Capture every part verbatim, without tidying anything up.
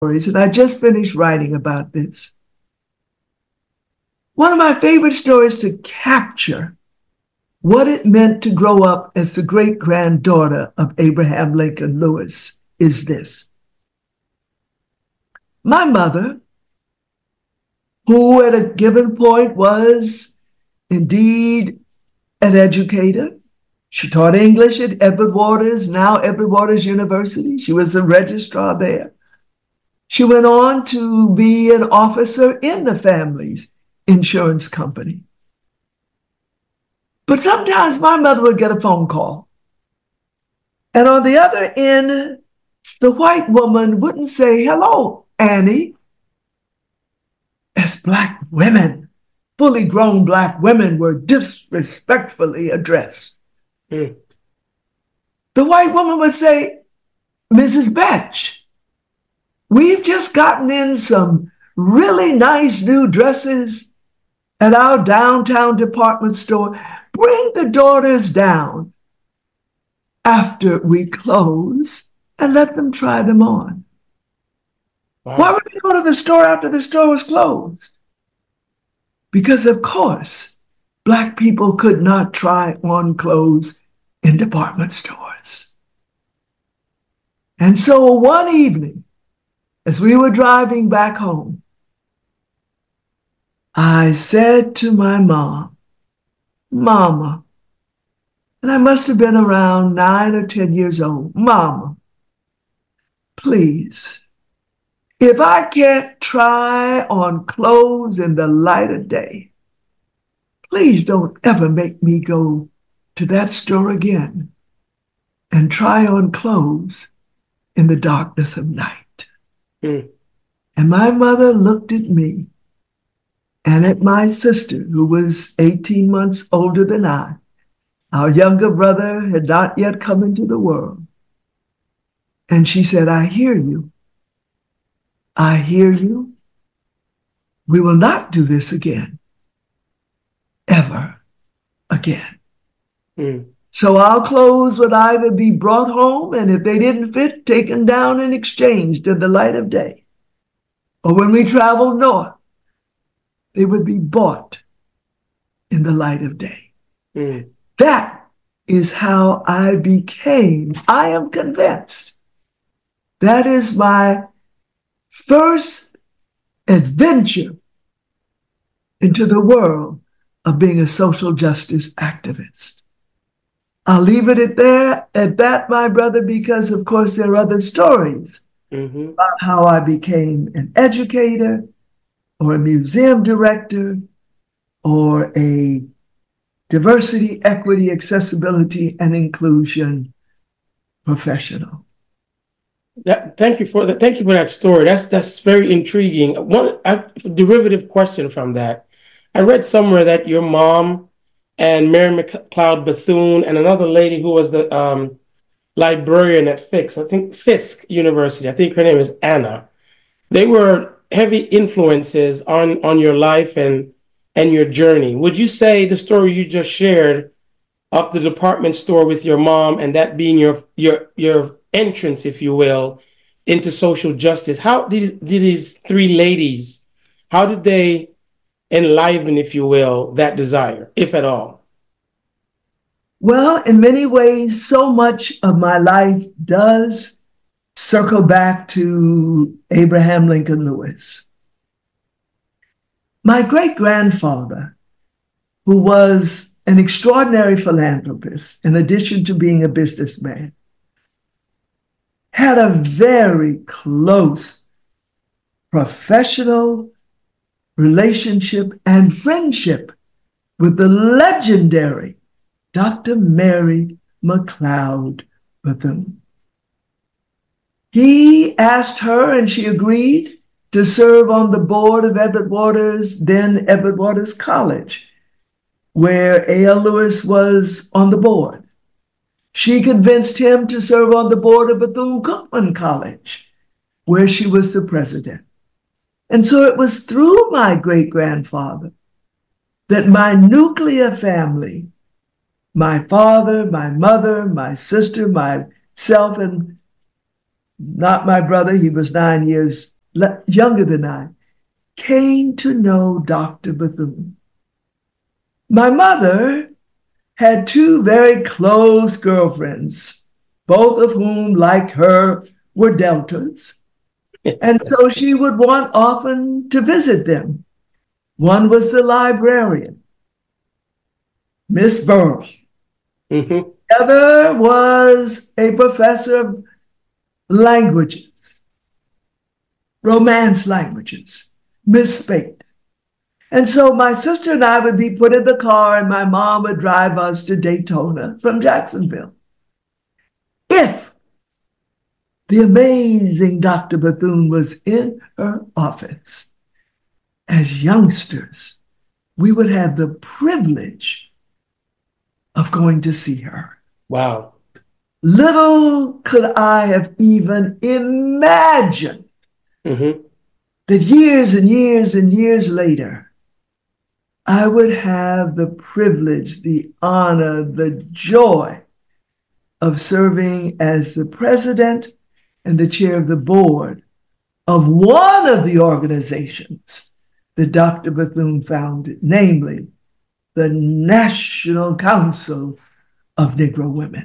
stories, and I just finished writing about this. One of my favorite stories to capture what it meant to grow up as the great-granddaughter of Abraham Lincoln Lewis is this. My mother, who at a given point was indeed an educator, she taught English at Edward Waters, now Edward Waters University. She was a registrar there. She went on to be an officer in the family's insurance company. But sometimes my mother would get a phone call. And on the other end, the white woman wouldn't say, "Hello, Annie." As Black women, fully grown Black women were disrespectfully addressed. Mm. The white woman would say, "Missus Betch, we've just gotten in some really nice new dresses at our downtown department store. Bring the daughters down after we close and let them try them on." Wow. Why would they go to the store after the store was closed? Because, of course, Black people could not try on clothes in department stores. And so one evening, as we were driving back home, I said to my mom, "Mama," and I must have been around nine or ten years old, "Mama, please, if I can't try on clothes in the light of day, please don't ever make me go to that store again and try on clothes in the darkness of night." Mm. And my mother looked at me and at my sister, who was eighteen months older than I. Our younger brother had not yet come into the world. And she said, "I hear you. I hear you. We will not do this again. Ever again." Mm. So our clothes would either be brought home, and if they didn't fit, taken down and exchanged in the light of day. Or when we traveled north, they would be bought in the light of day. Mm. That is how I became, I am convinced, that is my first adventure into the world of being a social justice activist. I'll leave it at there, at that, my brother, because of course there are other stories mm-hmm. about how I became an educator or a museum director or a diversity, equity, accessibility, and inclusion professional. That, thank you for that. Thank you for that story. That's that's very intriguing. One a derivative question from that. I read somewhere that your mom and Mary McLeod Bethune and another lady who was the um, librarian at Fisk, I think Fisk University, I think her name is Anna. They were heavy influences on, on your life and and your journey. Would you say the story you just shared of the department store with your mom and that being your your your entrance, if you will, into social justice, how did, did these three ladies, how did they enliven, if you will, that desire, if at all? Well, in many ways, so much of my life does circle back to Abraham Lincoln Lewis. My great-grandfather, who was an extraordinary philanthropist, in addition to being a businessman, had a very close professional relationship and friendship with the legendary Doctor Mary McLeod Bethune. He asked her, and she agreed, to serve on the board of Edward Waters, then Edward Waters College, where A L Lewis was on the board. She convinced him to serve on the board of Bethune-Cookman College, where she was the president. And so it was through my great-grandfather that my nuclear family, my father, my mother, my sister, myself, and not my brother, he was nine years younger than I, came to know Doctor Bethune. My mother had two very close girlfriends, both of whom, like her, were Deltas. And so she would want often to visit them. One was the librarian, Miss Burrell. Mm-hmm. The other was a professor of languages, Romance languages, Miss Spate. And so my sister and I would be put in the car and my mom would drive us to Daytona from Jacksonville. If the amazing Doctor Bethune was in her office, as youngsters, we would have the privilege of going to see her. Wow. Little could I have even imagined mm-hmm. that years and years and years later, I would have the privilege, the honor, the joy of serving as the president and the chair of the board of one of the organizations that Doctor Bethune founded, namely the National Council of Negro Women.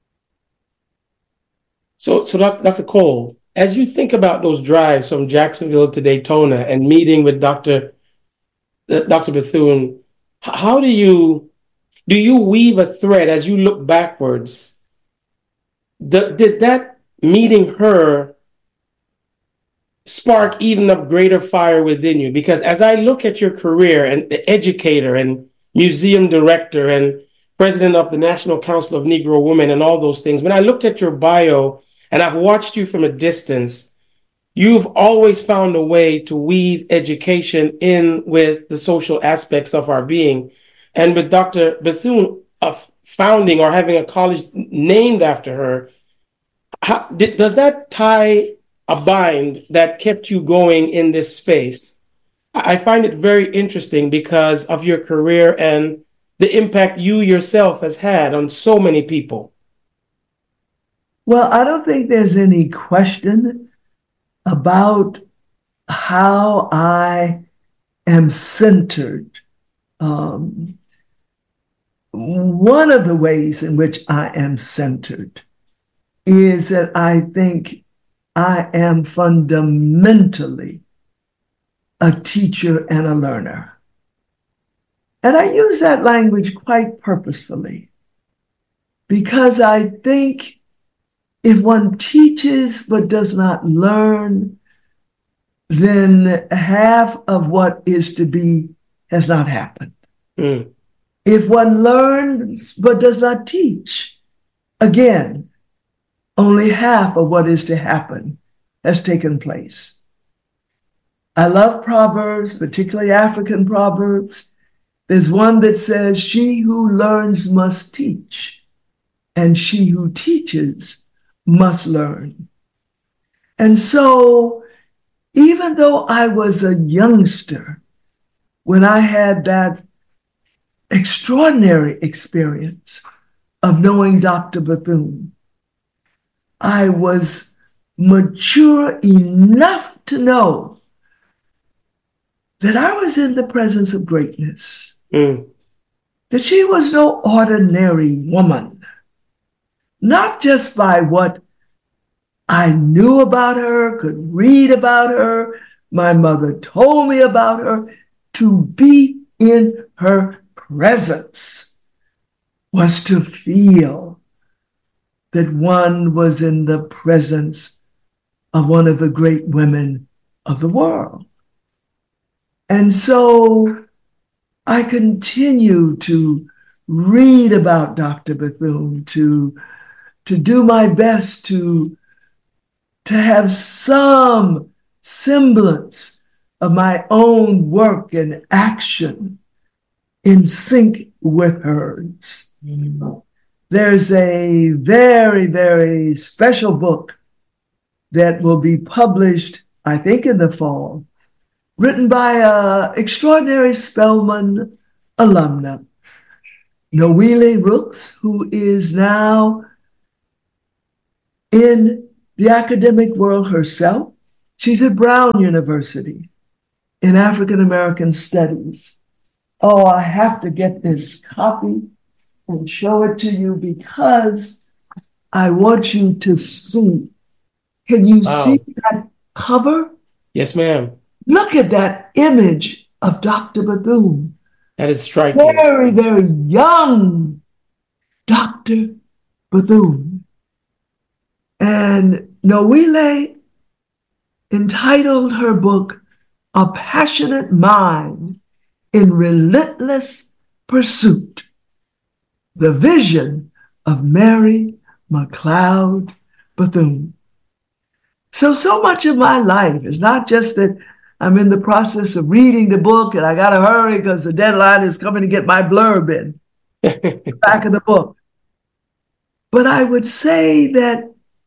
So, so Doctor Cole, as you think about those drives from Jacksonville to Daytona and meeting with Doctor Doctor Bethune, how do you do you weave a thread as you look backwards? The, did that meeting her spark even a greater fire within you? Because as I look at your career and the educator and museum director and president of the National Council of Negro Women and all those things, when I looked at your bio and I've watched you from a distance, you've always found a way to weave education in with the social aspects of our being. And with Doctor Bethune uh, founding or having a college named after her, how, did, does that tie a bind that kept you going in this space? I find it very interesting because of your career and the impact you yourself has had on so many people. Well, I don't think there's any question about how I am centered. Um, one of the ways in which I am centered is that I think I am fundamentally a teacher and a learner. And I use that language quite purposefully because I think if one teaches but does not learn, then half of what is to be has not happened. Mm. If one learns but does not teach, again, only half of what is to happen has taken place. I love Proverbs, particularly African Proverbs. There's one that says, "She who learns must teach, and she who teaches must learn." And so, even though I was a youngster when I had that extraordinary experience of knowing Doctor Bethune, I was mature enough to know that I was in the presence of greatness, mm. that she was no ordinary woman, not just by what I knew about her, could read about her, my mother told me about her. To be in her presence was to feel that one was in the presence of one of the great women of the world. And so I continue to read about Doctor Bethune, to, to do my best to, to have some semblance of my own work and action in sync with hers. Mm-hmm. There's a very, very special book that will be published, I think, in the fall, written by an extraordinary Spelman alumna, Noelle Rooks, who is now in the academic world herself. She's at Brown University in African American Studies. Oh, I have to get this copy and show it to you because I want you to see. Can you Wow. see that cover? Yes, ma'am. Look at that image of Doctor Bethune. That is striking. Very, very young Doctor Bethune. And Noele entitled her book, A Passionate Mind in Relentless Pursuit, the vision of Mary McLeod Bethune. So, so much of my life is not just that I'm in the process of reading the book and I got to hurry because the deadline is coming to get my blurb in the back of the book. But I would say that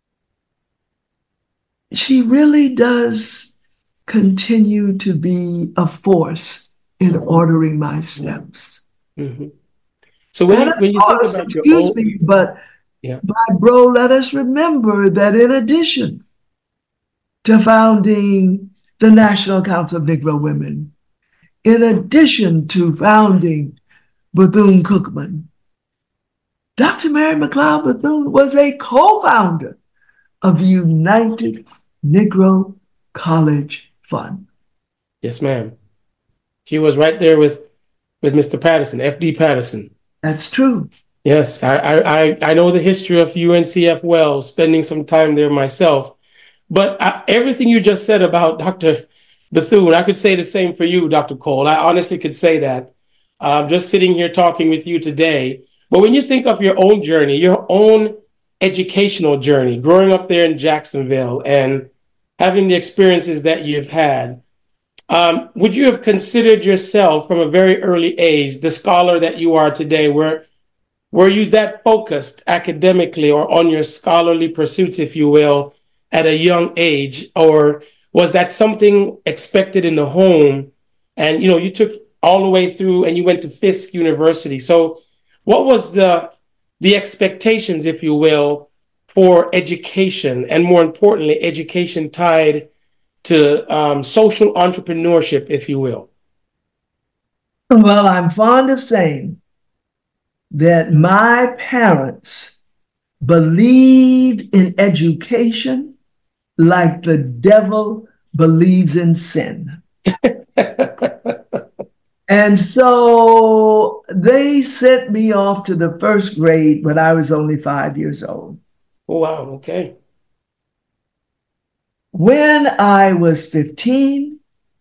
she really does continue to be a force in ordering my steps. Mm-hmm. So when, you, when you course, think about excuse your own, me, but yeah. my bro, let us remember that in addition to founding the National Council of Negro Women, in addition to founding Bethune-Cookman, Doctor Mary McLeod Bethune was a co-founder of the United Negro College Fund. Yes, ma'am. She was right there with, with Mister Patterson, F D Patterson. That's true. Yes, I, I, I know the history of U N C F well, spending some time there myself. But I, everything you just said about Doctor Bethune, I could say the same for you, Doctor Cole. I honestly could say that. I'm uh, just sitting here talking with you today. But when you think of your own journey, your own educational journey, growing up there in Jacksonville and having the experiences that you've had, um, would you have considered yourself from a very early age the scholar that you are today? Were, were you that focused academically or on your scholarly pursuits, if you will, at a young age? Or was that something expected in the home? And, you know, you took all the way through and you went to Fisk University. So what was the the expectations, if you will, for education, and more importantly, education tied to um, social entrepreneurship, if you will? Well, I'm fond of saying that my parents believed in education like the devil believes in sin. And so they sent me off to the first grade when I was only five years old. Oh, wow. Okay. When I was fifteen,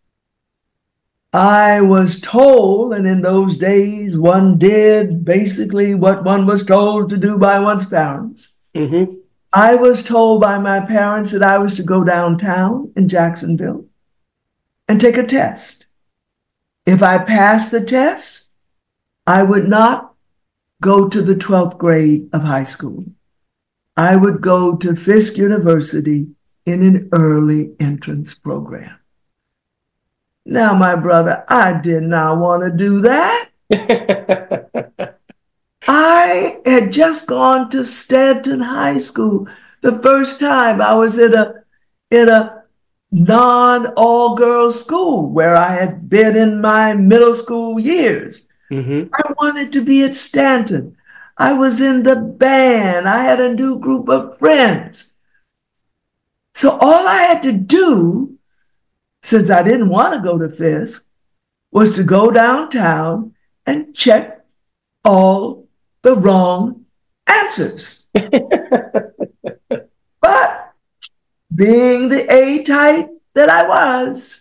I was told, and in those days, one did basically what one was told to do by one's parents. Mm-hmm. I was told by my parents that I was to go downtown in Jacksonville and take a test. If I passed the test, I would not go to the twelfth grade of high school. I would go to Fisk University in an early entrance program. Now, my brother, I did not want to do that. I had just gone to Stanton High School. The first time I was in a, in a non-all-girls school where I had been in my middle school years. Mm-hmm. I wanted to be at Stanton. I was in the band. I had a new group of friends. So all I had to do, since I didn't want to go to Fisk, was to go downtown and check all the wrong answers. But being the A-type that I was,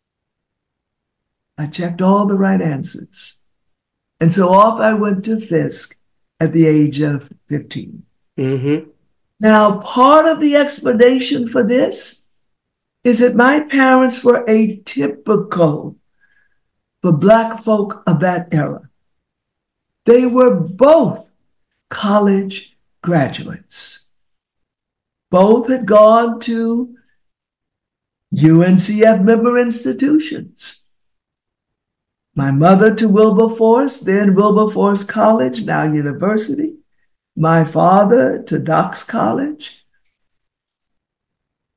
I checked all the right answers. And so off I went to Fisk at the age of fifteen. Mm-hmm. Now, part of the explanation for this is that my parents were atypical for Black folk of that era. They were both college graduates. Both had gone to U N C F member institutions. My mother to Wilberforce, then Wilberforce College, now university. My father to Knox College.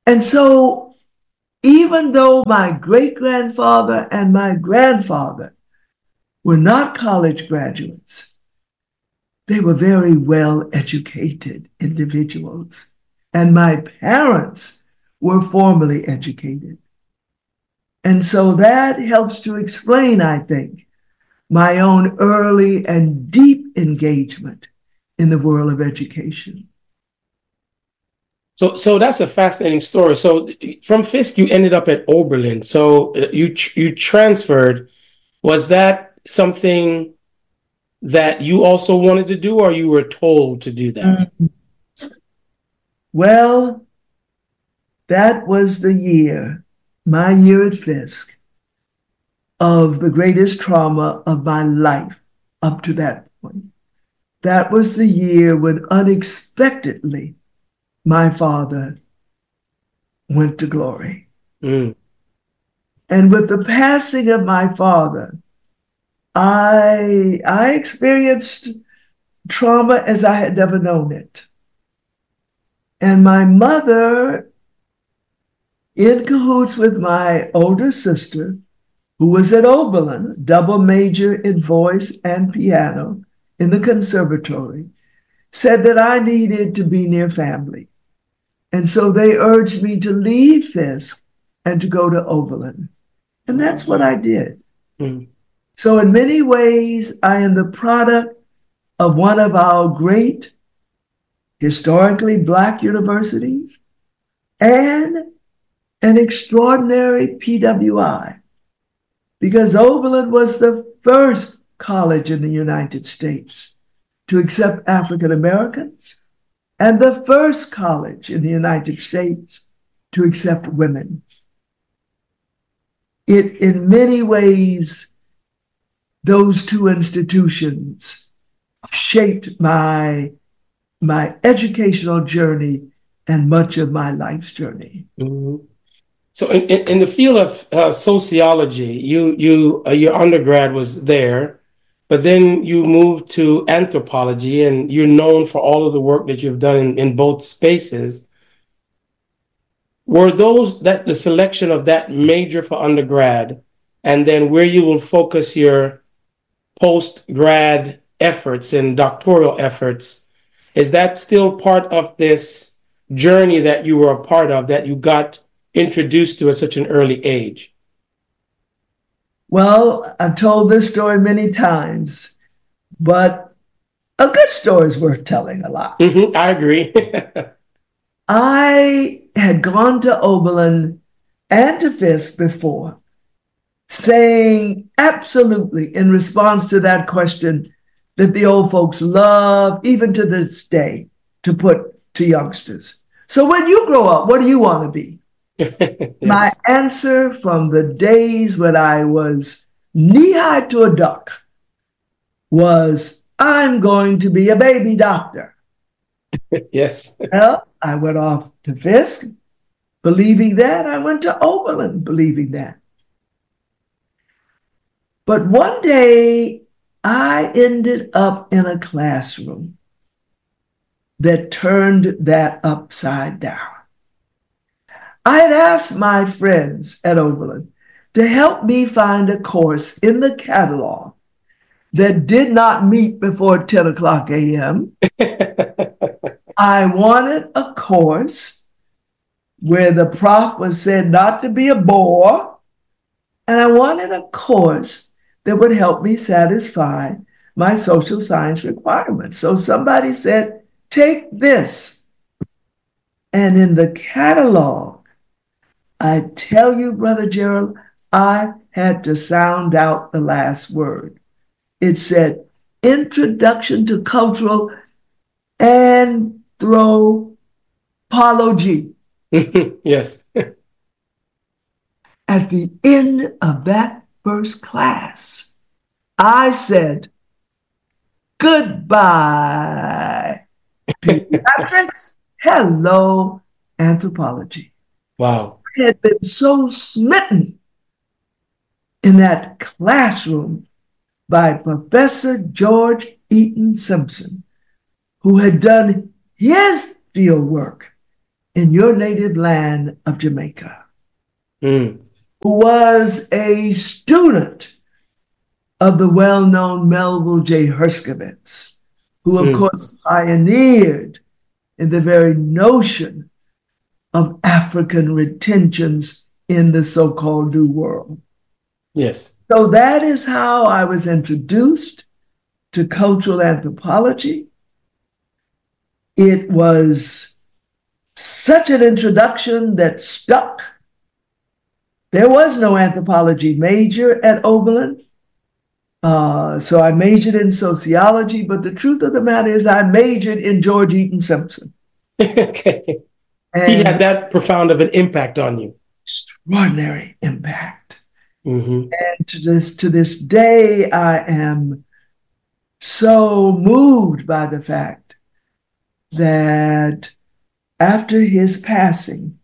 And so even though my great-grandfather and my grandfather were not college graduates, they were very well-educated individuals. And my parents were formally educated. And so that helps to explain, I think, my own early and deep engagement in the world of education. So, so that's a fascinating story. So, from Fisk, you ended up at Oberlin. So, uh, you you transferred. Was that something that you also wanted to do, or you were told to do that? Mm. Well, that was the year, my year at Fisk, of the greatest trauma of my life up to that point. That was the year when unexpectedly my father went to glory. Mm. And with the passing of my father, I, I experienced trauma as I had never known it. And my mother, in cahoots with my older sister, who was at Oberlin, double major in voice and piano in the conservatory, said that I needed to be near family. And so they urged me to leave Fisk and to go to Oberlin. And that's what I did. Mm. So in many ways, I am the product of one of our great historically Black universities and an extraordinary P W I, because Oberlin was the first college in the United States to accept African Americans and the first college in the United States to accept women. It, in many ways, those two institutions shaped my, my educational journey and much of my life's journey. Mm-hmm. So in, in, in the field of uh, sociology, you, you uh, your undergrad was there, but then you moved to anthropology, and you're known for all of the work that you've done in, in both spaces. Were those that the selection of that major for undergrad, and then where you will focus your post-grad efforts and doctoral efforts, is that still part of this journey that you were a part of, that you got introduced to at such an early age? Well, I've told this story many times, but a good story is worth telling a lot. Mm-hmm, I agree. I had gone to Oberlin and to Fisk before, saying absolutely in response to that question that the old folks love, even to this day, to put to youngsters. So when you grow up, what do you want to be? Yes. My answer from the days when I was knee-high to a duck was, I'm going to be a baby doctor. Yes. Well, I went off to Fisk believing that. I went to Oberlin believing that. But one day, I ended up in a classroom that turned that upside down. I had asked my friends at Oberlin to help me find a course in the catalog that did not meet before ten o'clock a m I wanted a course where the prof was said not to be a bore, and I wanted a course that would help me satisfy my social science requirements. So somebody said, take this. And in the catalog, I tell you, Brother Gerald, I had to sound out the last word. It said, Introduction to Cultural Anthropology. Yes. At the end of that first class, I said, goodbye, pediatrics. Hello, anthropology. Wow. I had been so smitten in that classroom by Professor George Eaton Simpson, who had done his field work in your native land of Jamaica, Mm. who was a student of the well-known Melville J. Herskovits, who of Mm. course pioneered in the very notion of African retentions in the so-called New World. Yes. So that is how I was introduced to cultural anthropology. It was such an introduction that stuck. There was no anthropology major at Oberlin. Uh, so I majored in sociology, but the truth of the matter is I majored in George Eaton Simpson. Okay. And he had that profound of an impact on you. Extraordinary impact. Mm-hmm. And to this, to this day, I am so moved by the fact that after his passing,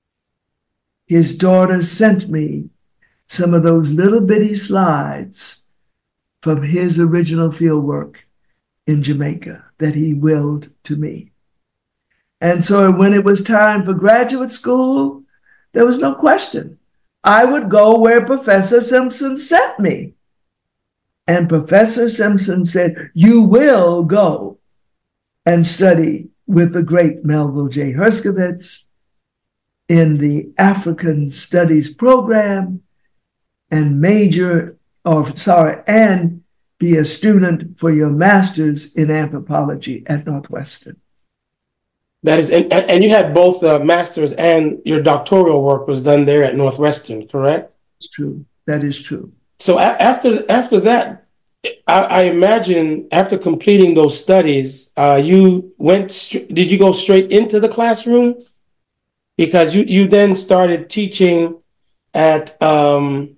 his daughter sent me some of those little bitty slides from his original fieldwork in Jamaica that he willed to me. And so when it was time for graduate school, there was no question. I would go where Professor Simpson sent me. And Professor Simpson said, you will go and study with the great Melville J. Herskovits in the African Studies program and major, or sorry, and be a student for your master's in anthropology at Northwestern. That is, and, and you had both the master's and your doctoral work was done there at Northwestern, correct? It's true. That is true. So a- after after that, I, I imagine after completing those studies, uh, you went. St- did you go straight into the classroom? Because you you then started teaching at um,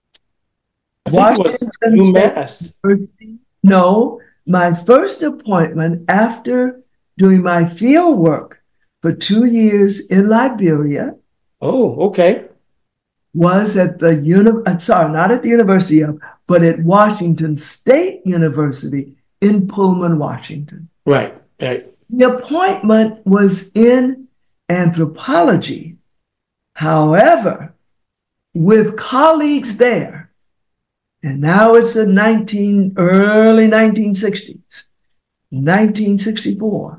I think it was UMass. University. No, my first appointment after doing my field work for two years in Liberia. Oh, okay. Was at the uni- sorry, not at the University of, but at Washington State University in Pullman, Washington. Right, right. The appointment was in anthropology. However, with colleagues there, and now it's the nineteen, early nineteen sixties, nineteen sixty-four,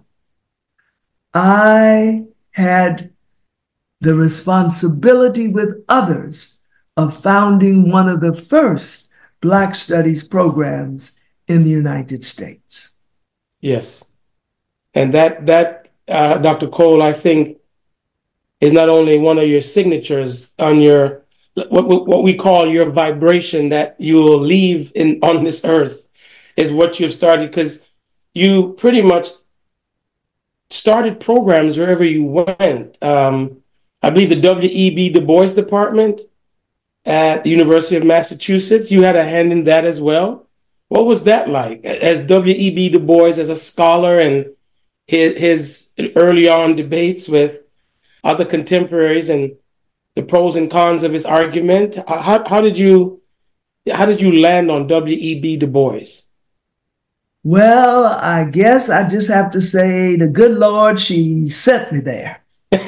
I had the responsibility with others of founding one of the first Black Studies programs in the United States. Yes. And that, that uh, Doctor Cole, I think, is not only one of your signatures on your, what, what we call your vibration that you will leave in on this earth, is what you've started, because you pretty much started programs wherever you went. Um, I believe the W E B Du Bois Department at the University of Massachusetts, you had a hand in that as well. What was that like as W E B Du Bois, as a scholar, and his, his early on debates with other contemporaries and the pros and cons of his argument? How, how did you how did you land on W E B Du Bois? Well, I guess I just have to say the good Lord, she sent me there.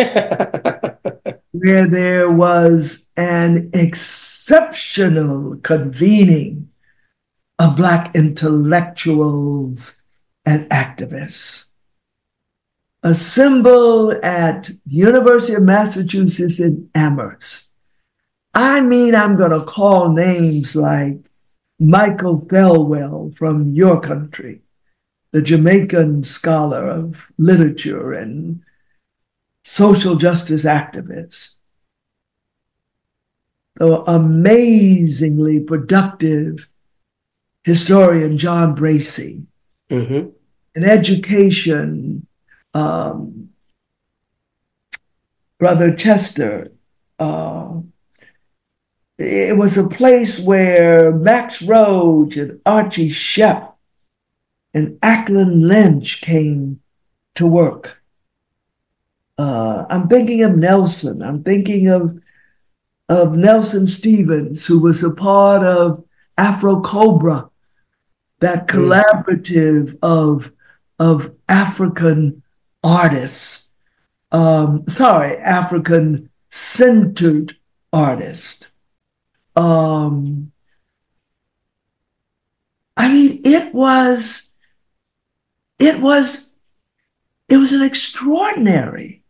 Where there was an exceptional convening of Black intellectuals and activists. Assembled at the University of Massachusetts in Amherst. I mean, I'm going to call names like Michael Thelwell from your country, the Jamaican scholar of literature and social justice activist. The amazingly productive historian John Bracey. Mm-hmm. In education, um, Brother Chester. Uh, it was a place where Max Roach and Archie Shepp and Ackland Lynch came to work. Uh, I'm thinking of Nelson. I'm thinking of, of Nelson Stevens, who was a part of Afro Cobra, that collaborative of, of African artists um, sorry, African-centered artist. Um, I mean, it was, it was, it was an extraordinary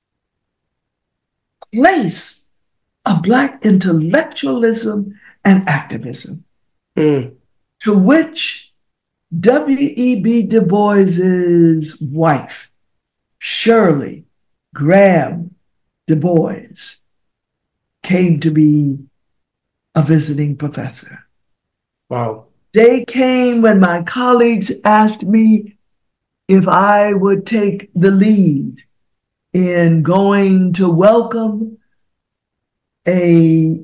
place of Black intellectualism and activism, Mm. to which W E B Du Bois's wife, Shirley Graham Du Bois, came to be a visiting professor. Wow. They came when my colleagues asked me if I would take the lead in going to welcome a,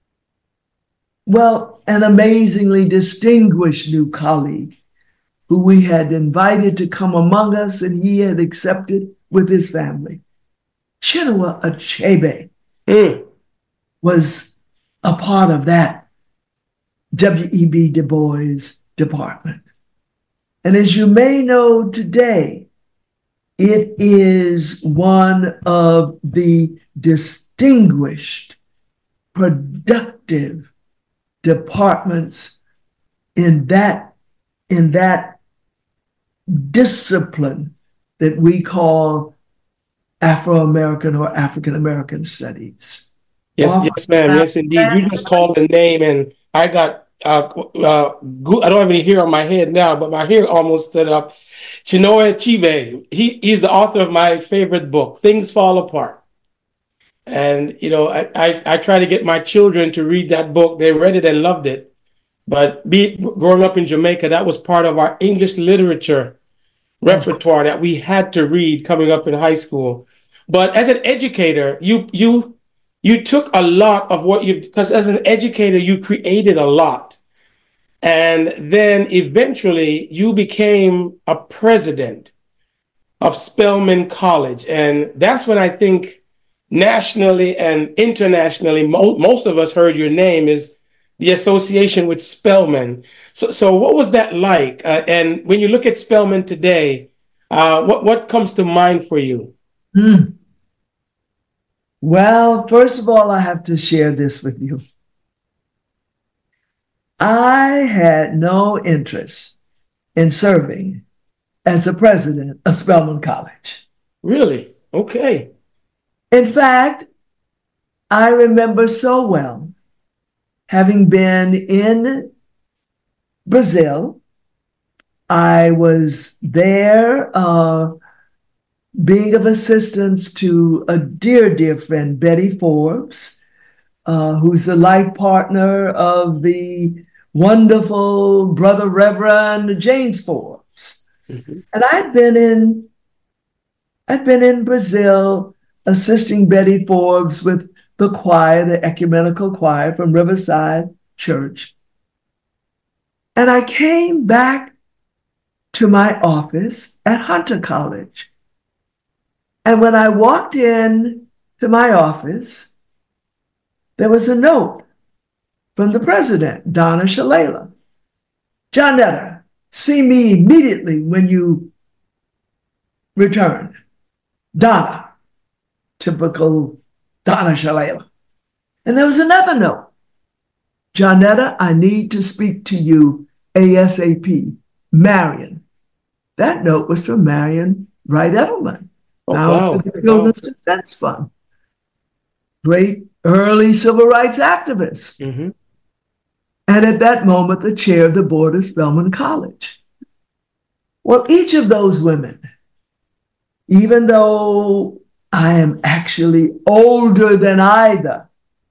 well, an amazingly distinguished new colleague who we had invited to come among us, and he had accepted with his family. Chinua Achebe Mm. was a part of that W E B Du Bois department. And as you may know today, it is one of the distinguished, productive departments in that, in that discipline that we call Afro-American or African-American studies. Yes, Often yes, ma'am. Yes, indeed. You just called the name, and I got. Uh, uh, go- I don't have any hair on my head now, but my hair almost stood up. Chinua Achebe. He he's the author of my favorite book, Things Fall Apart. And you know, I, I I try to get my children to read that book. They read it and loved it. But be growing up in Jamaica, that was part of our English literature repertoire that we had to read coming up in high school. But as an educator, you you you took a lot of what you, because as an educator, you created a lot. And then eventually you became a president of Spelman College. And that's when I think nationally and internationally, mo- most of us heard your name is the association with Spelman. So, so what was that like? Uh, and when you look at Spelman today, uh, what, what comes to mind for you? Mm. Well, first of all, I have to share this with you. I had no interest in serving as the president of Spelman College. Really? Okay. In fact, I remember so well having been in Brazil. I was there uh, being of assistance to a dear, dear friend, Betty Forbes, uh, who's the life partner of the wonderful Brother Reverend James Forbes. Mm-hmm. And I'd been in, I'd been in Brazil assisting Betty Forbes with the choir, the ecumenical choir from Riverside Church. And I came back to my office at Hunter College. And when I walked in to my office, there was a note from the president, Donna Shalala. Johnetta, see me immediately when you return. Donna, typical Donna Shalala. And there was another note. Johnetta, I need to speak to you ASAP. Marion. That note was from Marion Wright Edelman. Oh, now wow. the Children's wow. Defense Fund. Great early civil rights activist. Mm-hmm. And at that moment, the chair of the board of Spelman College. Well, each of those women, even though I am actually older than either,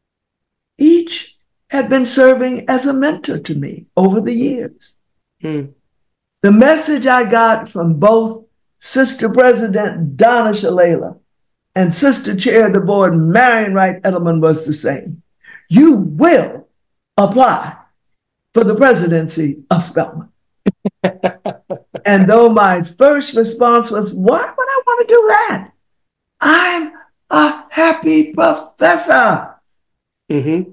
each had been serving as a mentor to me over the years. Mm. The message I got from both Sister President Donna Shalala and Sister Chair of the Board Marion Wright Edelman was the same. You will apply for the presidency of Spelman. And though my first response was, why would I want to do that? I'm a happy professor. Mm-hmm.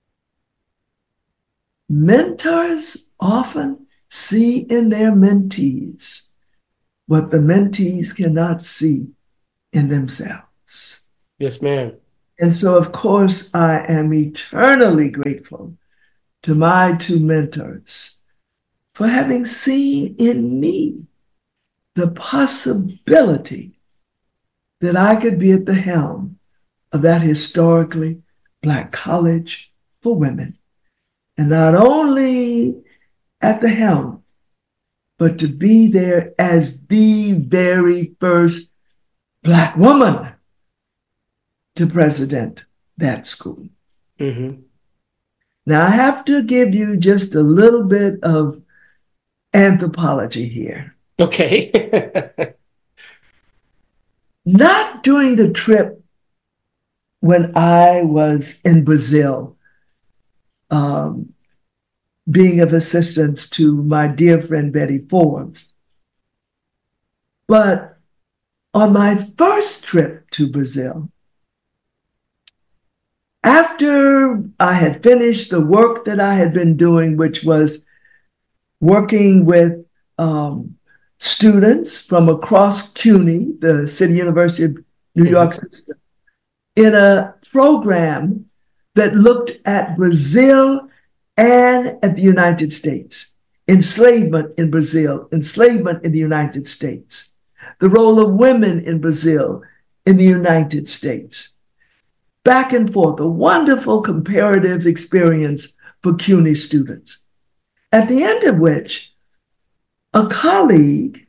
Mentors often see in their mentees what the mentees cannot see in themselves. Yes, ma'am. And so, of course, I am eternally grateful to my two mentors for having seen in me the possibility that I could be at the helm of that historically Black college for women. And not only at the helm, but to be there as the very first Black woman to president that school. Mm-hmm. Now, I have to give you just a little bit of anthropology here. Okay. Not during the trip when I was in Brazil, um, being of assistance to my dear friend Betty Forbes, but on my first trip to Brazil, after I had finished the work that I had been doing, which was working with um, students from across CUNY, the City University of New York system, in a program that looked at Brazil and at the United States, enslavement in Brazil, enslavement in the United States, the role of women in Brazil, in the United States. Back and forth, a wonderful comparative experience for CUNY students. At the end of which, a colleague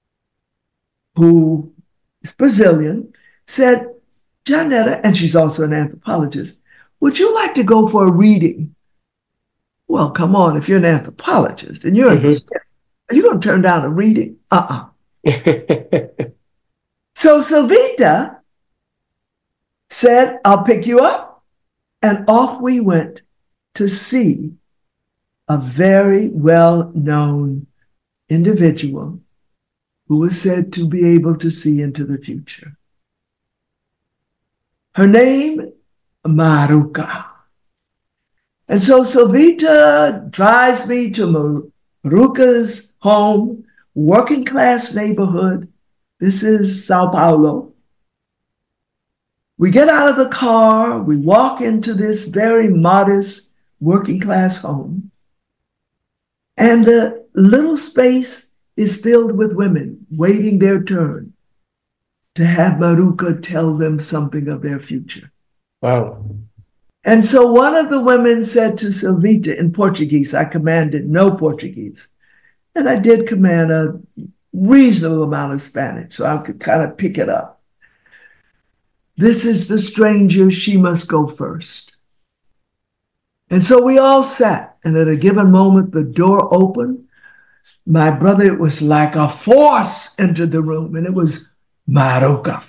who is Brazilian said, Janetta, and she's also an anthropologist, would you like to go for a reading? Well, come on, if you're an anthropologist and you're mm-hmm. in Brazil, are you going to turn down a reading? Uh-uh. So Silvita said, I'll pick you up. And off we went to see a very well-known individual who was said to be able to see into the future. Her name, Maruca. And so Silvita drives me to Maruca's home, working class neighborhood. This is Sao Paulo. We get out of the car, we walk into this very modest working class home, and the little space is filled with women waiting their turn to have Maruca tell them something of their future. Wow. And so one of the women said to Silvita in Portuguese, I commanded no Portuguese, and I did command a reasonable amount of Spanish, so I could kind of pick it up. This is the stranger, she must go first. And so we all sat, and at a given moment, the door opened. My brother, it was like a force entered the room, and it was Maruca.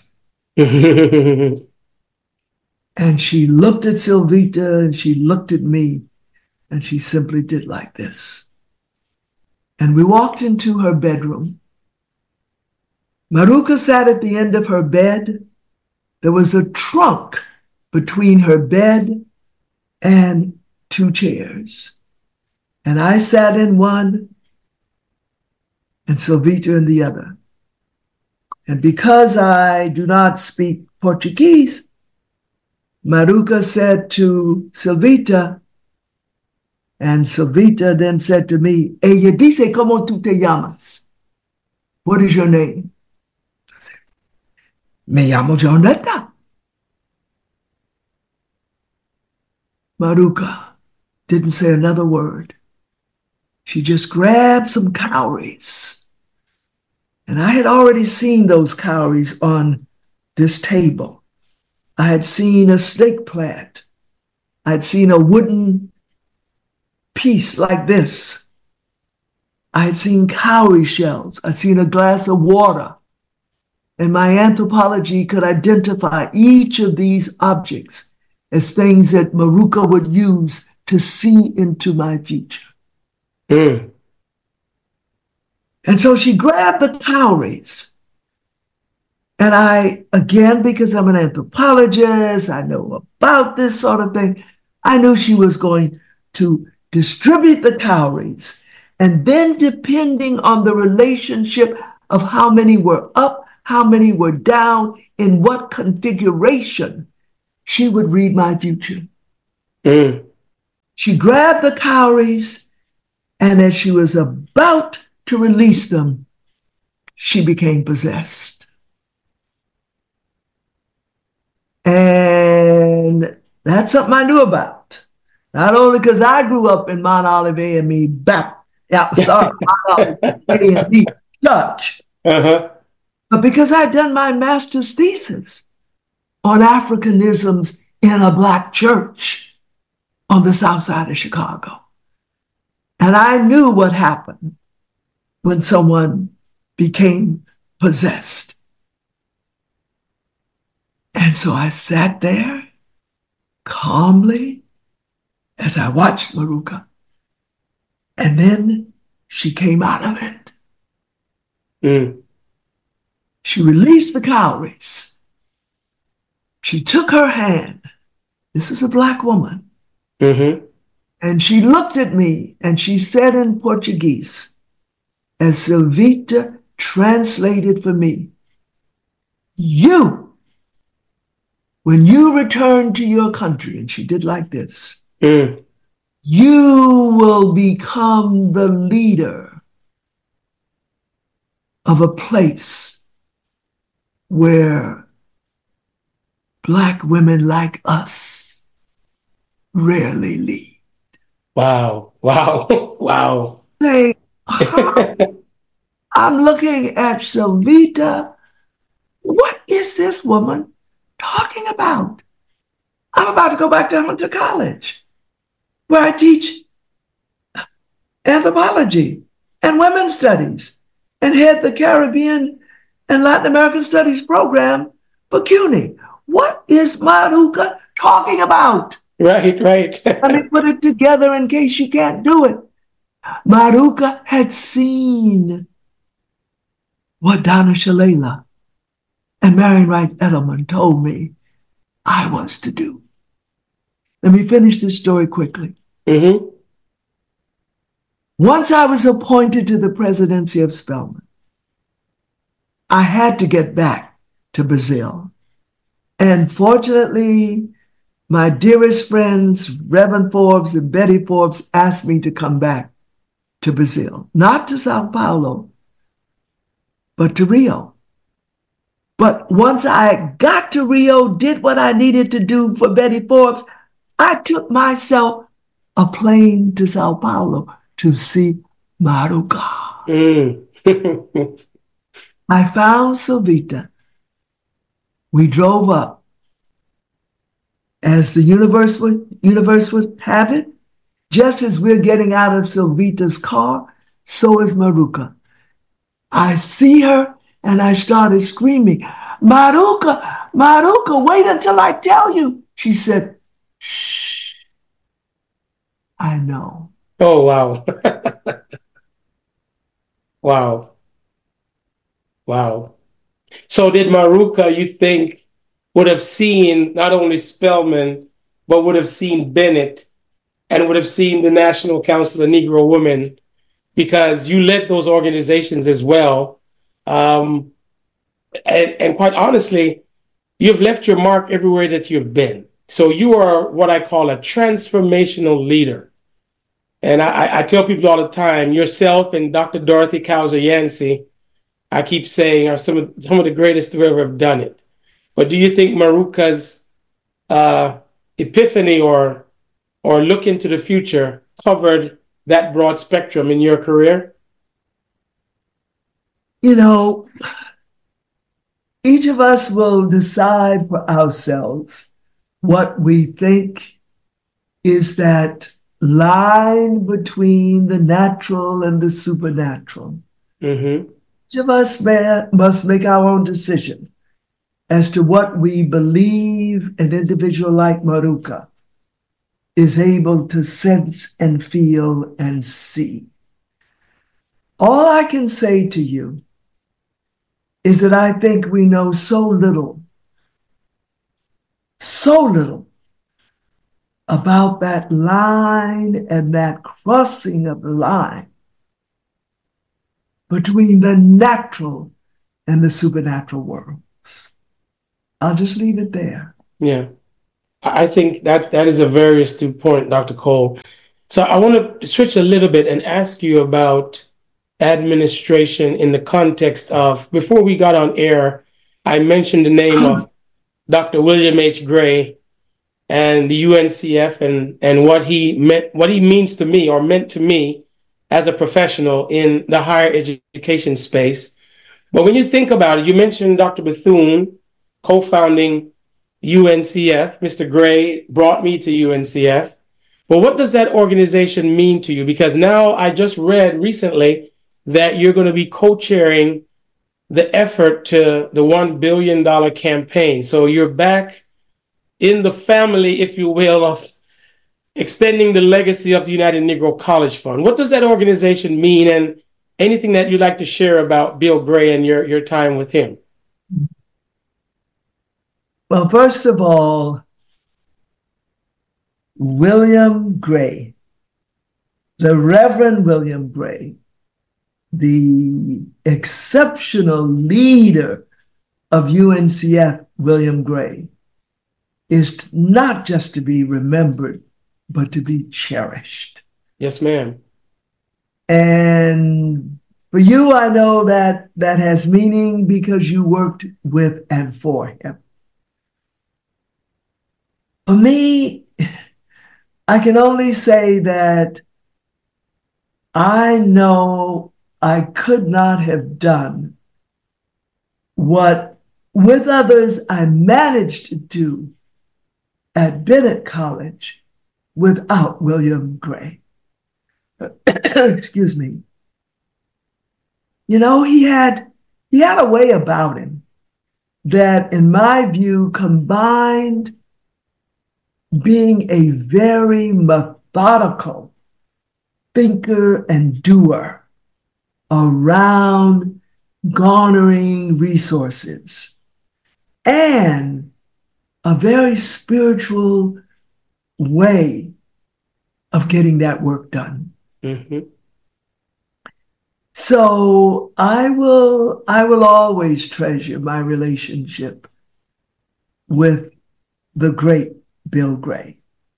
And she looked at Silvita, and she looked at me, and she simply did like this. And we walked into her bedroom. Maruca sat at the end of her bed. There was a trunk between her bed and two chairs. And I sat in one and Silvita in the other. And because I do not speak Portuguese, Maruca said to Silvita, and Silvita then said to me, ella dice, ¿cómo tú te llamas? What is your name? Me llamo Jonetta. Maruca didn't say another word. She just grabbed some cowries. And I had already seen those cowries on this table. I had seen a snake plant. I had seen a wooden piece like this. I had seen cowrie shells. I'd seen a glass of water. And my anthropology could identify each of these objects as things that Maruca would use to see into my future. Mm. And so she grabbed the cowries. And I, again, because I'm an anthropologist, I know about this sort of thing, I knew she was going to distribute the cowries. And then depending on the relationship of how many were up, how many were down, in what configuration, she would read my future. Mm. She grabbed the cowries, and as she was about to release them, she became possessed. And that's something I knew about. Not only because I grew up in Mount Olive A and E Baptist, yeah, sorry, Mount Olive A and E Church, Uh-huh. but because I'd done my master's thesis on Africanisms in a Black church on the south side of Chicago. And I knew what happened when someone became possessed. And so I sat there calmly as I watched Maruka. And then she came out of it. Mm. She released the cowries. She took her hand. This is a Black woman. Mm-hmm. And she looked at me and she said in Portuguese, as Silvita translated for me, "You, when you return to your country," and she did like this, Mm. "you will become the leader of a place where Black women like us rarely lead." Wow. Wow. Wow. Say, huh? I'm looking at Silvita. What is this woman talking about? I'm about to go back to Hunter College, where I teach anthropology and women's studies and head the Caribbean and Latin American studies program for CUNY. What is Maruka talking about? Right, right. Let me put it together in case you can't do it. Maruka had seen what Donna Shalala and Marian Wright Edelman told me I was to do. Let me finish this story quickly. Mm-hmm. Once I was appointed to the presidency of Spelman, I had to get back to Brazil. And fortunately, my dearest friends, Reverend Forbes and Betty Forbes, asked me to come back to Brazil, not to Sao Paulo, but to Rio. But once I got to Rio, did what I needed to do for Betty Forbes, I took myself a plane to Sao Paulo to see Maruka. Mm. I found Silvita. We drove up. As the universe would, universe would have it, just as we're getting out of Silvita's car, so is Maruka. I see her and I started screaming, "Maruka, Maruka, wait until I tell you." She said, "Shh, I know." Oh, wow. Wow. Wow. So did Maruka, you think, would have seen not only Spelman, but would have seen Bennett and would have seen the National Council of Negro Women, because you led those organizations as well. Um, and, and quite honestly, you've left your mark everywhere that you've been. So you are what I call a transformational leader. And I, I tell people all the time, yourself and Doctor Dorothy Cowser Yancey, I keep saying, are some of, some of the greatest to ever have done it. But do you think Maruka's uh, epiphany or or look into the future covered that broad spectrum in your career? You know, each of us will decide for ourselves what we think is that line between the natural and the supernatural. Mm-hmm. Each of us may, must make our own decision as to what we believe an individual like Maruka is able to sense and feel and see. All I can say to you is that I think we know so little, so little about that line and that crossing of the line between the natural and the supernatural worlds. I'll just leave it there. Yeah. I think that that is a very astute point, Doctor Cole. So I want to switch a little bit and ask you about administration in the context of, before we got on air, I mentioned the name of Doctor William H. Gray and the U N C F and, and what he meant, what he means to me or meant to me as a professional in the higher education space. But when you think about it, you mentioned Doctor Bethune co-founding U N C F. Mister Gray brought me to U N C F. But what does that organization mean to you? Because now I just read recently that you're going to be co-chairing the effort to the one billion dollars campaign. So you're back in the family, if you will, of extending the legacy of the United Negro College Fund. What does that organization mean, and anything that you'd like to share about Bill Gray and your, your time with him? Well, first of all, William Gray, the Reverend William Gray, the exceptional leader of U N C F, William Gray, is not just to be remembered, but to be cherished. Yes, ma'am. And for you, I know that that has meaning because you worked with and for him. For me, I can only say that I know I could not have done what, with others, I managed to do at Bennett College without William Gray. Excuse me. You know, he had, he had a way about him that, in my view, combined being a very methodical thinker and doer around garnering resources, and a very spiritual way of getting that work done. Mm-hmm. So I will, I will always treasure my relationship with the great Bill Gray.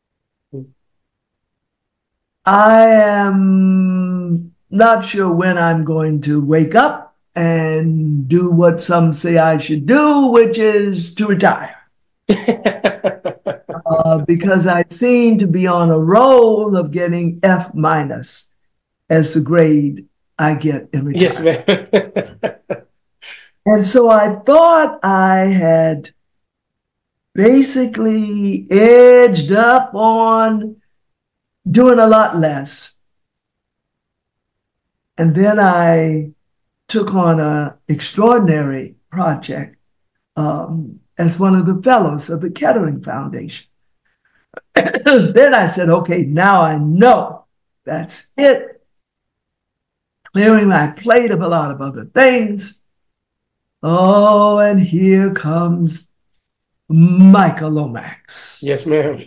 I am not sure when I'm going to wake up and do what some say I should do, which is to retire. uh, because I seem to be on a roll of getting F minus as the grade I get in retirement. Yes, ma'am. And so I thought I had basically edged up on doing a lot less. And then I took on an extraordinary project um, as one of the fellows of the Kettering Foundation. Then I said, okay, now I know that's it. Clearing my plate of a lot of other things. Oh, and here comes Michael Lomax. Yes, ma'am.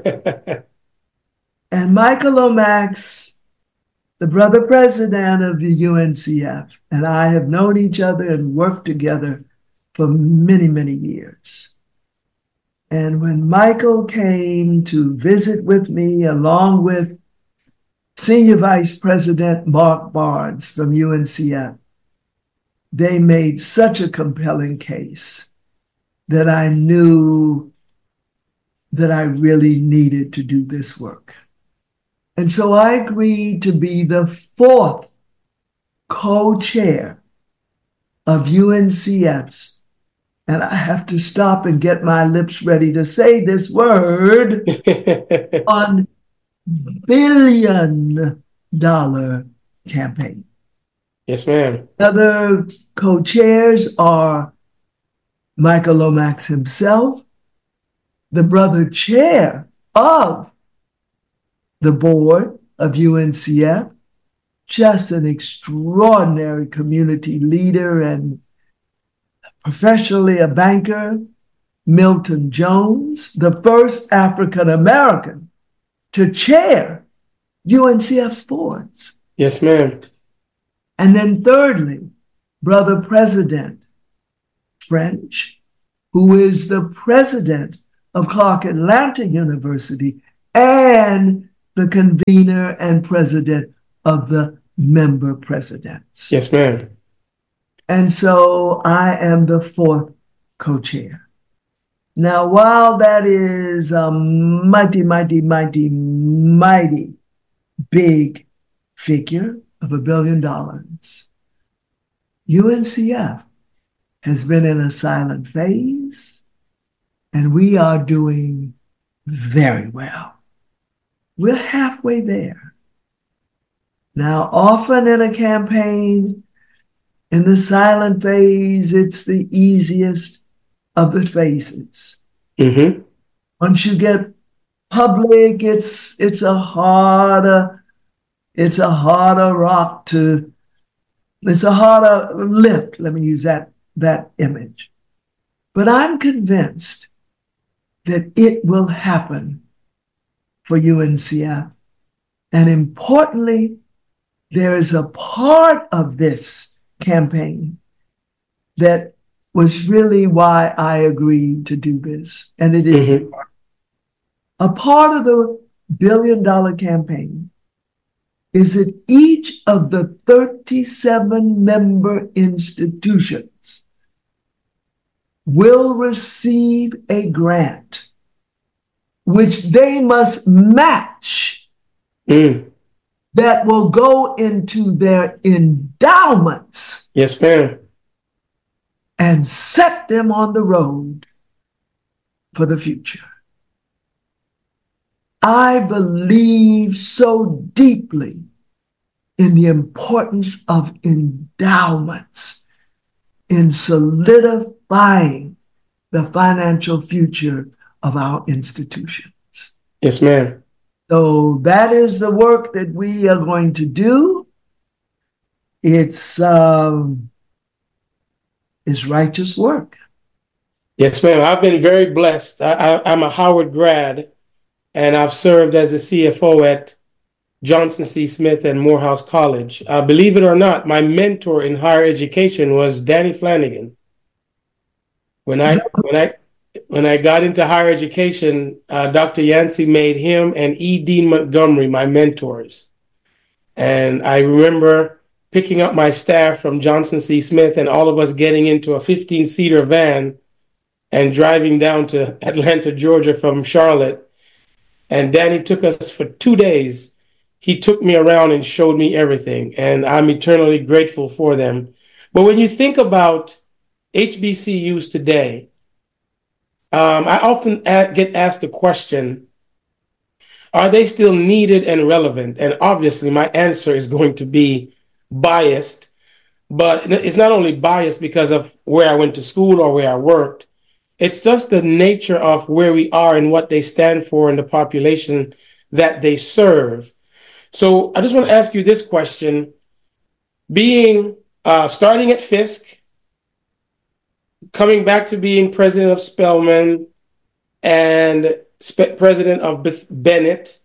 And Michael Lomax, the brother president of the U N C F, and I have known each other and worked together for many, many years. And when Michael came to visit with me, along with Senior Vice President Mark Barnes from U N C F, they made such a compelling case that I knew that I really needed to do this work. And so I agreed to be the fourth co-chair of U N C F's, and I have to stop and get my lips ready to say this word, on billion dollar campaign. Yes, ma'am. Other co-chairs are Michael Lomax himself, the brother chair of the board of U N C F, just an extraordinary community leader and professionally a banker, Milton Jones, the first African-American to chair U N C F's boards. Yes, ma'am. And then thirdly, brother president French, who is the president of Clark Atlanta University and the convener and president of the member presidents. Yes, ma'am. And so I am the fourth co-chair. Now, while that is a mighty, mighty, mighty, mighty big figure of a billion dollars, U N C F has been in a silent phase, and we are doing very well. We're halfway there. Now, often in a campaign, in the silent phase, it's the easiest of the phases. Mm-hmm. Once you get public, it's it's a harder, it's a harder rock to, it's a harder lift. Let me use that, that image. But I'm convinced that it will happen for U N C F. And importantly, there is a part of this campaign that was really why I agreed to do this. And it is mm-hmm. a part of the billion dollar campaign is that each of the thirty-seven member institutions will receive a grant which they must match mm. that will go into their endowments. Yes, ma'am. And set them on the road for the future. I believe so deeply in the importance of endowments in solidifying the financial future of our institutions. Yes, ma'am. So that is the work that we are going to do. It's um, it's righteous work. Yes, ma'am. I've been very blessed. I, I, I'm a Howard grad, and I've served as a C F O at Johnson C. Smith and Morehouse College. Uh, believe it or not, my mentor in higher education was Danny Flanagan. When I when I when I got into higher education, uh, Doctor Yancey made him and E. Dean Montgomery my mentors, and I remember picking up my staff from Johnson C. Smith and all of us getting into a fifteen-seater van and driving down to Atlanta, Georgia from Charlotte. And Danny took us for two days. He took me around and showed me everything, and I'm eternally grateful for them. But when you think about H B C Us today, um, I often a- get asked the question, are they still needed and relevant? And obviously my answer is going to be biased, but it's not only biased because of where I went to school or where I worked. It's just the nature of where we are and what they stand for in the population that they serve. So I just want to ask you this question. Being, uh, starting at Fisk, coming back to being president of Spelman and spe- president of Beth- Bennett,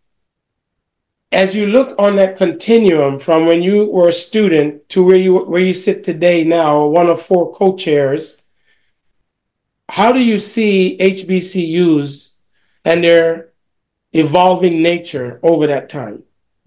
as you look on that continuum from when you were a student to where you where you sit today now, one of four co-chairs, how do you see H B C Us and their evolving nature over that time?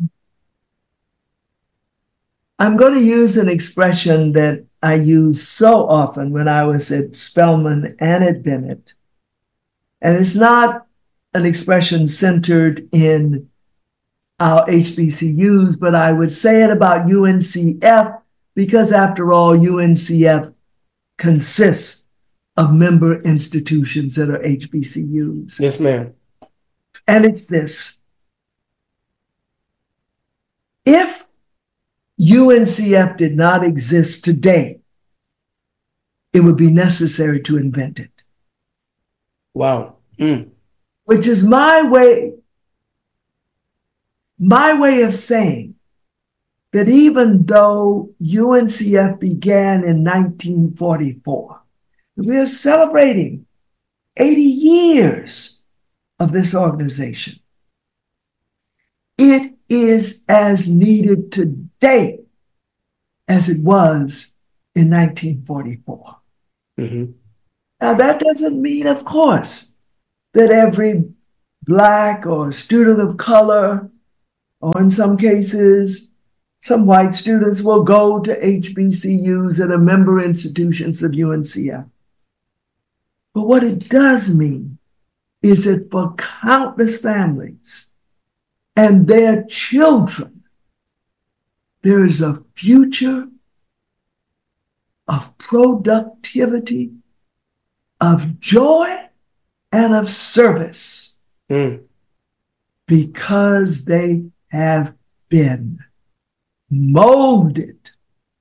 I'm going to use an expression that I used so often when I was at Spelman and at Bennett. And it's not an expression centered in our H B C Us, but I would say it about U N C F because after all, U N C F consists of member institutions that are H B C Us. Yes, ma'am. And it's this. If U N C F did not exist today, it would be necessary to invent it. Wow. Mm. Which is my way, my way of saying that even though U N C F began in nineteen forty-four, we are celebrating eighty years of this organization. It is as needed today as it was in nineteen forty-four. Mm-hmm. Now, that doesn't mean, of course, that every Black or student of color, or in some cases, some white students will go to H B C Us and are member institutions of U N C F. But what it does mean is that for countless families and their children, there is a future of productivity, of joy, and of service Mm. because they have been molded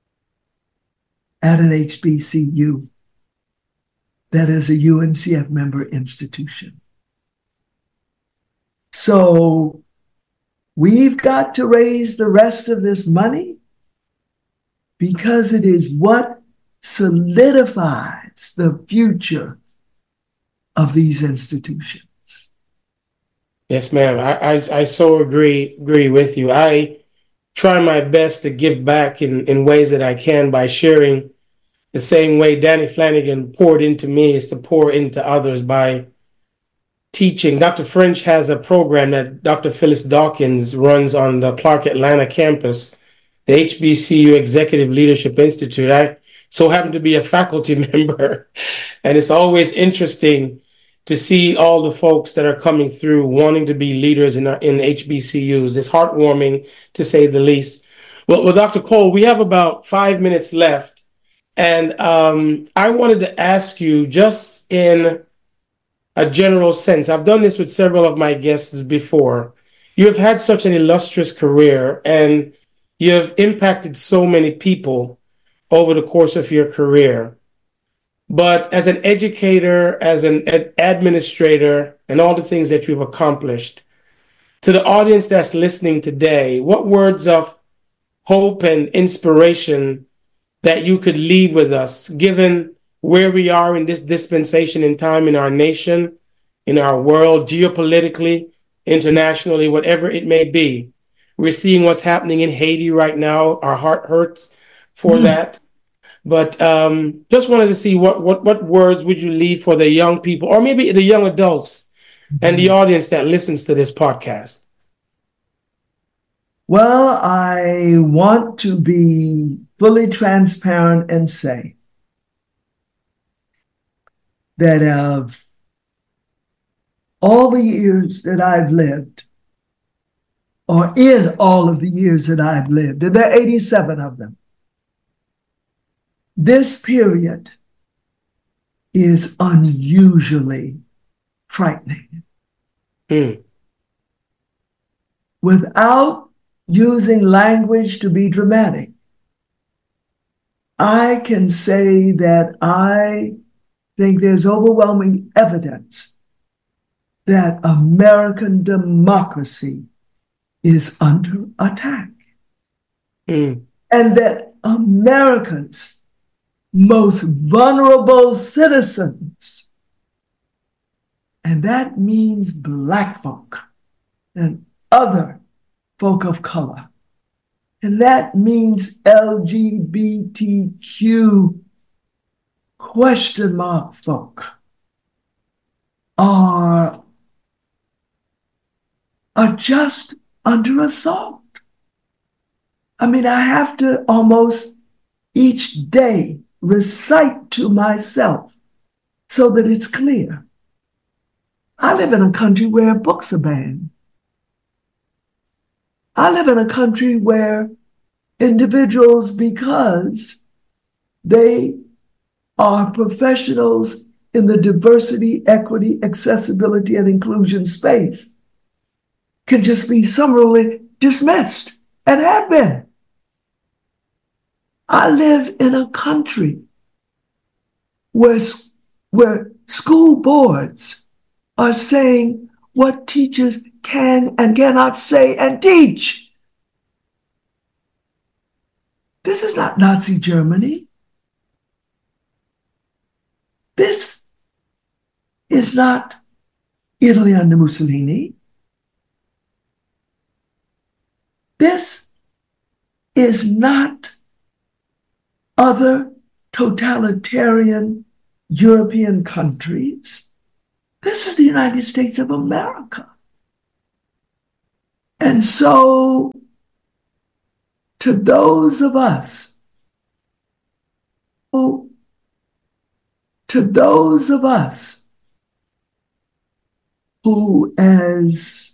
at an H B C U that is a U N C F member institution. So we've got to raise the rest of this money because it is what solidifies the future of these institutions. Yes, ma'am. I, I, I so agree agree with you. I try my best to give back in, in ways that I can by sharing the same way Danny Flanagan poured into me is to pour into others by teaching. Doctor French has a program that Doctor Phyllis Dawkins runs on the Clark Atlanta campus, the H B C U Executive Leadership Institute. I so happen to be a faculty member, and it's always interesting to see all the folks that are coming through wanting to be leaders in, in H B C Us. It's heartwarming, to say the least. Well, well, Doctor Cole, we have about five minutes left, and um, I wanted to ask you, just in a general sense, I've done this with several of my guests before. You have had such an illustrious career, and you have impacted so many people over the course of your career. But as an educator, as an ad- administrator, and all the things that you've accomplished, to the audience that's listening today, what words of hope and inspiration that you could leave with us, given where we are in this dispensation in time in our nation, in our world, geopolitically, internationally, whatever it may be? We're seeing what's happening in Haiti right now. Our heart hurts for mm. that. But um, just wanted to see what, what, what words would you leave for the young people, or maybe the young adults mm-hmm. and the audience that listens to this podcast? Well, I want to be fully transparent and say that of all the years that I've lived, or in all of the years that I've lived, and there are eighty-seven of them, this period is unusually frightening. Mm. Without using language to be dramatic, I can say that I think there's overwhelming evidence that American democracy is under attack. Mm. And that Americans' most vulnerable citizens, and that means Black folk and other folk of color, and that means L G B T Q question mark folk, are, are just under assault. I mean, I have to almost each day recite to myself so that it's clear. I live in a country where books are banned. I live in a country where individuals, because they are professionals in the diversity, equity, accessibility, and inclusion space, can just be summarily dismissed, and have been. I live in a country where, where school boards are saying what teachers can and cannot say and teach. This is not Nazi Germany. This is not Italy under Mussolini. This is not other totalitarian European countries. This is the United States of America. And so, to those of us, to those of us who, as